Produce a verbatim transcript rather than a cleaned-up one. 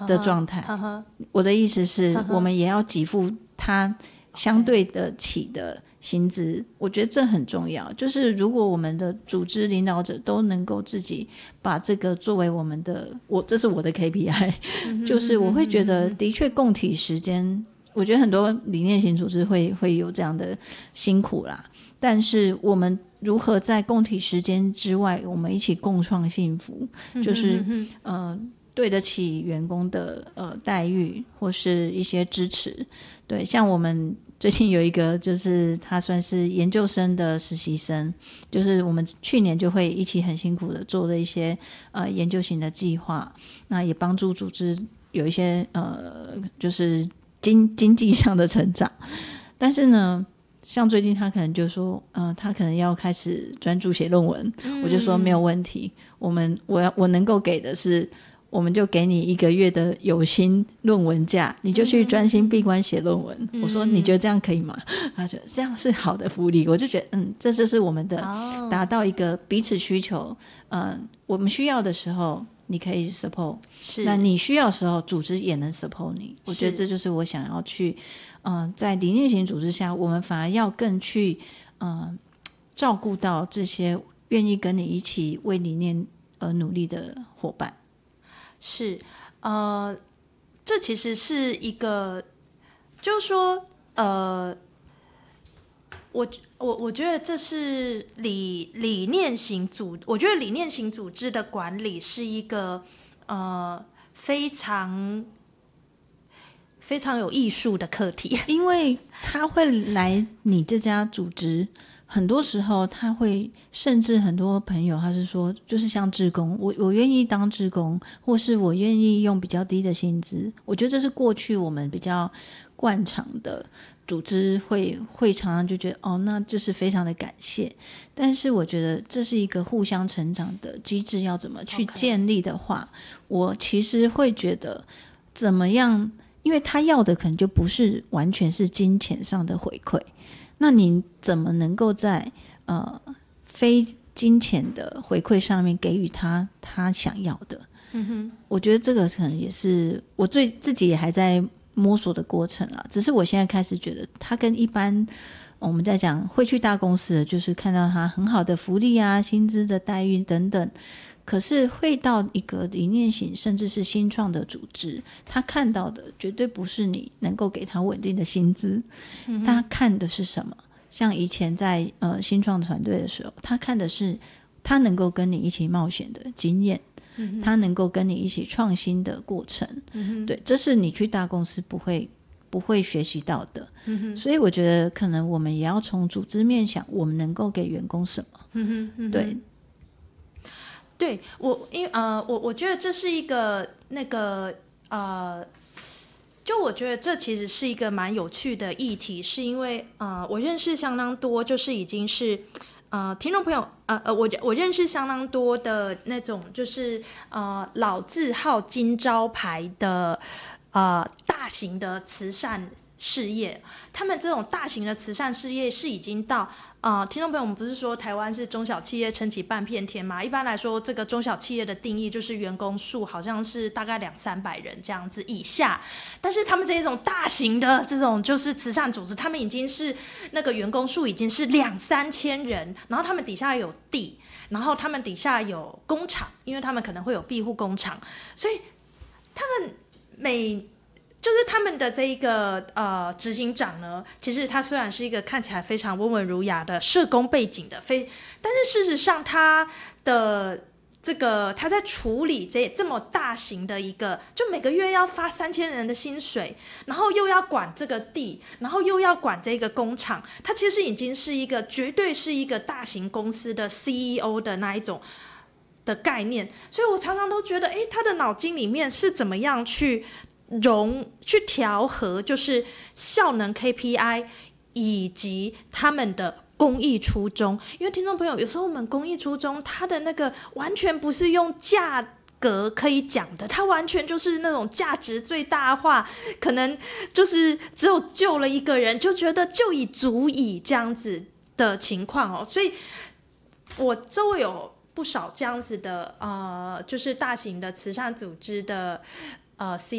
的状态。uh-huh, uh-huh. 我的意思是、uh-huh. 我们也要给付他相对得起的薪资，我觉得这很重要。就是如果我们的组织领导者都能够自己把这个作为我们的，我这是我的 K P I、嗯、就是我会觉得的确共体时间，我觉得很多理念型组织会会有这样的辛苦啦，但是我们如何在共体时间之外，我们一起共创幸福，就是呃对得起员工的呃待遇或是一些支持。对，像我们最近有一个就是他算是研究生的实习生，就是我们去年就会一起很辛苦的做了一些呃研究型的计划，那也帮助组织有一些呃就是经经济上的成长。但是呢像最近他可能就说呃他可能要开始专注写论文、嗯、我就说没有问题，我们我要我能够给的是我们就给你一个月的有薪论文假，你就去专心闭关写论文、嗯、我说你觉得这样可以吗？他说这样是好的福利。我就觉得嗯，这就是我们的达到一个彼此需求、呃、我们需要的时候你可以 support， 是那你需要的时候组织也能 support 你。我觉得这就是我想要去、呃、在理念型组织下，我们反而要更去、呃、照顾到这些愿意跟你一起为理念而努力的伙伴。 是呃，这其实是一个就是说呃，我我我觉得这是理理念型组，我觉得理念型组织的管理是一个呃非常非常有艺术的课题， 因为他会来你这家组织，很多时候他会甚至很多朋友他是说就是像志工，我我愿意当志工，或是我愿意用比较低的薪资。我觉得这是过去我们比较惯常的组织会会常常就觉得哦那就是非常的感谢，但是我觉得这是一个互相成长的机制，要怎么去建立的话、okay. 我其实会觉得怎么样，因为他要的可能就不是完全是金钱上的回馈，那你怎么能够在呃非金钱的回馈上面给予他他想要的、嗯、哼我觉得这个可能也是我最自己也还在摸索的过程啦。只是我现在开始觉得他跟一般我们在讲会去大公司的，就是看到他很好的福利啊薪资的待遇等等，可是会到一个理念型甚至是新创的组织，他看到的绝对不是你能够给他稳定的薪资、嗯、他看的是什么？像以前在呃新创团队的时候，他看的是他能够跟你一起冒险的经验、嗯、他能够跟你一起创新的过程、嗯、对，这是你去大公司不会不会学习到的、嗯、所以我觉得可能我们也要从组织面想我们能够给员工什么、嗯嗯、对对，我因为呃，我我觉得这是一个那个呃，就我觉得这其实是一个蛮有趣的议题，是因为呃，我认识相当多，就是已经是呃，听众朋友呃呃，我我认识相当多的那种，就是呃，老字号金招牌的呃大型的慈善事业，他们这种大型的慈善事业是已经到。呃，听众朋友，我们不是说台湾是中小企业撑起半片天吗？一般来说，这个中小企业的定义就是员工数好像是大概两三百人这样子以下，但是他们这种大型的这种就是慈善组织，他们已经是那个员工数已经是两三千人，然后他们底下有地，然后他们底下有工厂，因为他们可能会有庇护工厂，所以他们每就是他们的这一个呃执行长呢，其实他虽然是一个看起来非常温文儒雅的社工背景的，非，但是事实上他的这个他在处理这这么大型的一个，就每个月要发三千人的薪水，然后又要管这个地，然后又要管这个工厂，他其实已经是一个绝对是一个大型公司的 C E O 的那一种的概念，所以我常常都觉得，哎，他的脑筋里面是怎么样去。融去调和，就是效能 K P I 以及他们的公益初衷。因为听众朋友，有时候我们公益初衷，它的那个完全不是用价格可以讲的，它完全就是那种价值最大化，可能就是只有救了一个人，就觉得就已足以这样子的情况哦。所以我周围有不少这样子的呃，就是大型的慈善组织的呃 C